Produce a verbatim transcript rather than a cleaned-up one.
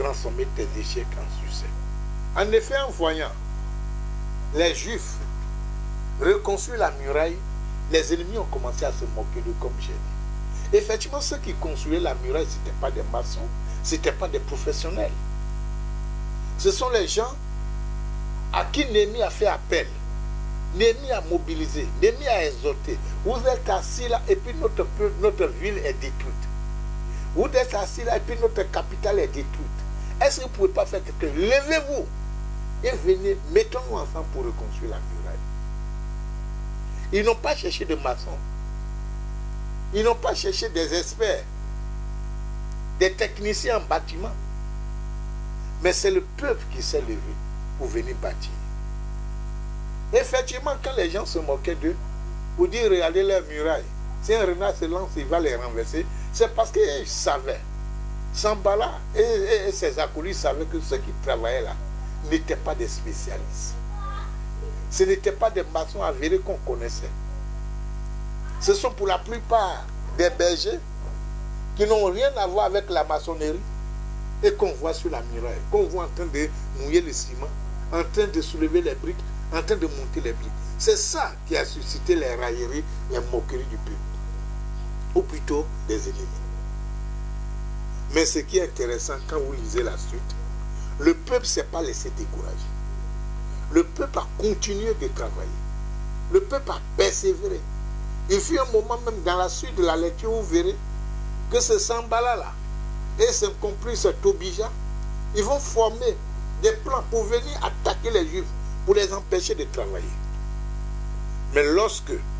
transformer tes échecs en succès. En effet, en voyant les Juifs reconstruire la muraille, les ennemis ont commencé à se moquer d'eux comme j'ai dit. Effectivement, ceux qui construisaient la muraille, ce n'étaient pas des maçons, ce n'étaient pas des professionnels. Ce sont les gens à qui Néhémie a fait appel. Néhémie a mobilisé, Néhémie a exhorté. Vous êtes assis là et puis notre, peuple, notre ville est détruite. Vous êtes assis là et puis notre capitale est détruite. Est-ce que vous ne pouvez pas faire quelque chose? Levez-vous et venez, mettons-nous ensemble pour reconstruire la muraille. Ils n'ont pas cherché de maçons. Ils n'ont pas cherché des experts, des techniciens en bâtiment. Mais c'est le peuple qui s'est levé pour venir bâtir. Effectivement, quand les gens se moquaient d'eux, pour dire regardez leur muraille, si un renard se lance, il va les renverser, c'est parce qu'ils savaient. Sanballat et, et, et ses acolytes savaient que ceux qui travaillaient là n'étaient pas des spécialistes. Ce n'étaient pas des maçons avérés qu'on connaissait. Ce sont pour la plupart des bergers qui n'ont rien à voir avec la maçonnerie et qu'on voit sur la muraille, qu'on voit en train de mouiller le ciment, en train de soulever les briques, en train de monter les briques. C'est ça qui a suscité les railleries, les moqueries du peuple, ou plutôt des ennemis. Mais ce qui est intéressant, quand vous lisez la suite, le peuple ne s'est pas laissé décourager. Le peuple a continué de travailler. Le peuple a persévéré. Il fut un moment même dans la suite de la lecture, vous verrez que ce Sanballat-là et ce complice, ce Tobija, ils vont former des plans pour venir attaquer les Juifs, pour les empêcher de travailler. Mais lorsque